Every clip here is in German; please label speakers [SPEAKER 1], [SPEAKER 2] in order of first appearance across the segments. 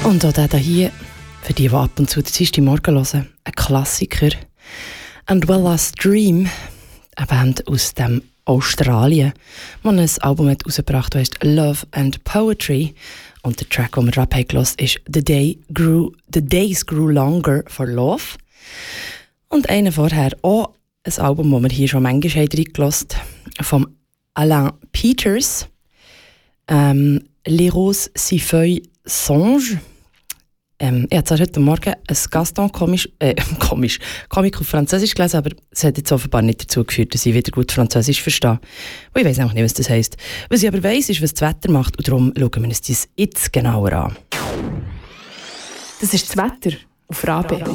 [SPEAKER 1] Und auch der hier, für die ab und zu den Morgen hören, ein Klassiker. And Well Last Dream, eine Band aus dem Australien, die ein Album hat rausgebracht, das heißt Love and Poetry. Und der Track, den wir gerade gehört haben, ist The Days Grew Longer for Love. Und einer vorher auch ein Album, das wir hier schon manchmal reingelassen haben, von Alain Peters. Les Roses si feuilles songe. Ich habe zwar heute Morgen ein Gaston-Comic auf Französisch gelesen, aber es hat jetzt offenbar nicht dazu geführt, dass ich wieder gut Französisch verstehe. Und ich weiss auch nicht, was das heisst. Was ich aber weiss, ist, was das Wetter macht, und darum schauen wir uns das jetzt genauer an.
[SPEAKER 2] Das ist das Wetter auf Rabe.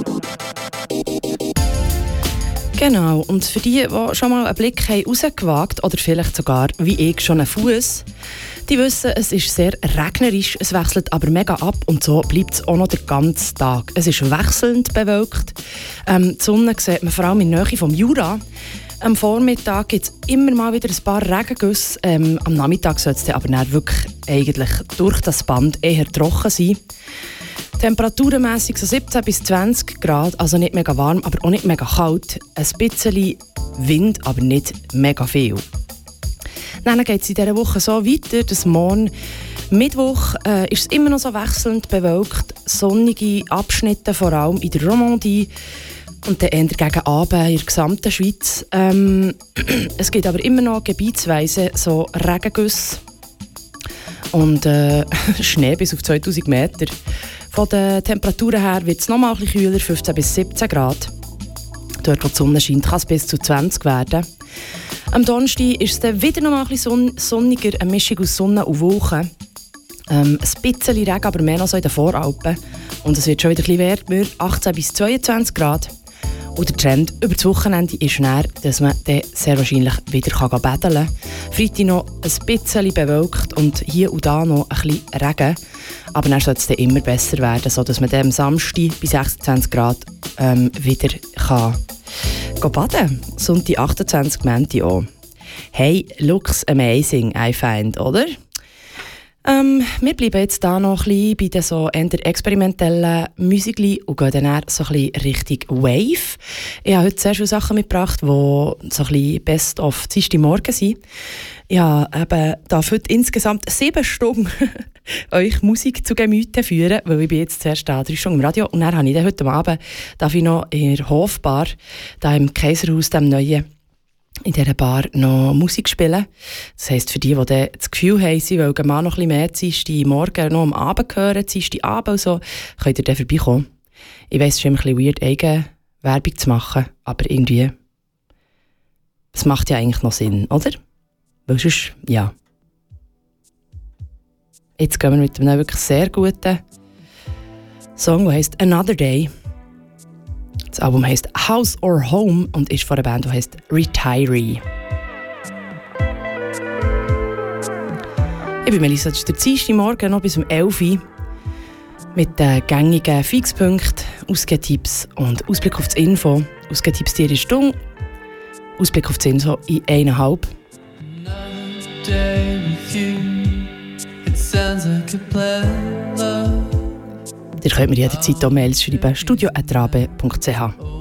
[SPEAKER 1] Genau, und für die schon mal einen Blick haben rausgewagt oder vielleicht sogar, wie ich, schon einen Fuß, die wissen, es ist sehr regnerisch, es wechselt aber mega ab und so bleibt es auch noch den ganzen Tag. Es ist wechselnd bewölkt. Die Sonne sieht man vor allem in der Nähe vom Jura. Am Vormittag gibt es immer mal wieder ein paar Regengüsse. Am Nachmittag soll es dann aber dann wirklich eigentlich durch das Band eher trocken sein. Temperaturenmässig so 17 bis 20 Grad, also nicht mega warm, aber auch nicht mega kalt. Ein bisschen Wind, aber nicht mega viel. Dann geht es in dieser Woche so weiter, dass morgen Mittwoch ist es immer noch so wechselnd bewölkt, sonnige Abschnitte, vor allem in der Romandie und dann eher gegen Abend in der gesamten Schweiz. Es gibt aber immer noch gebietsweise so Regengüsse und Schnee bis auf 2000 Meter. Von den Temperaturen her wird es noch mal ein bisschen kühler, 15 bis 17 Grad. Dort, wo die Sonne scheint, kann es bis zu 20 werden. Am Donnerstag ist es dann wieder noch mal ein bisschen sonniger, eine Mischung aus Sonne und Wolken. Ein bisschen Regen, aber mehr noch so in den Voralpen. Und es wird schon wieder ein bisschen wärmer, 18 bis 22 Grad. Und der Trend über das Wochenende ist dann, dass man dann sehr wahrscheinlich wieder baden kann. Freitag noch ein bisschen bewölkt und hier und da noch ein bisschen Regen. Aber dann soll es dann immer besser werden, sodass man dann am Samstag bei 26 Grad wieder baden kann. Sonntag 28 Mänti auch. Hey, looks amazing, I find, oder? Wir bleiben jetzt da noch ein bisschen bei den so eher experimentellen Musikli und gehen dann so ein bisschen Richtung Wave. Ich habe heute sehr viele Sachen mitgebracht, die so ein bisschen best of Dienstagmorgen sind. Ich darf heute insgesamt 7 Stunden euch Musik zu Gemüte führen, weil ich bin jetzt zuerst 3 Stunden im Radio und dann habe ich dann heute Abend darf ich noch in der Hofbar, da im Kaiserhaus, dem neuen, in dieser Bar noch Musik spielen. Das heisst, für die dann das Gefühl haben, sie wollen mal noch ein bisschen mehr Dienstagmorgen noch am Abend hören, Dienstagabend und so, könnt ihr dann vorbeikommen. Ich weiss, es ist immer ein bisschen weird, Eigenwerbung zu machen, aber irgendwie, es macht ja eigentlich noch Sinn, oder? Weil sonst, ja. Jetzt gehen wir mit einem wirklich sehr guten Song, der heisst Another Day. Das Album heisst House or Home und ist von einer Band, die heisst Retiree. Ich bin Melissa, das ist der Dienstagmorgen noch bis um 11 Uhr mit den gängigen Fixpunkten, Ausgehtipps und Ausblick auf das Info. Ausgehtipps dir in Stunde, Ausblick auf das Info in 1,5. Ihr könnt mir jederzeit auch Mails schreiben, studio@rabe.ch.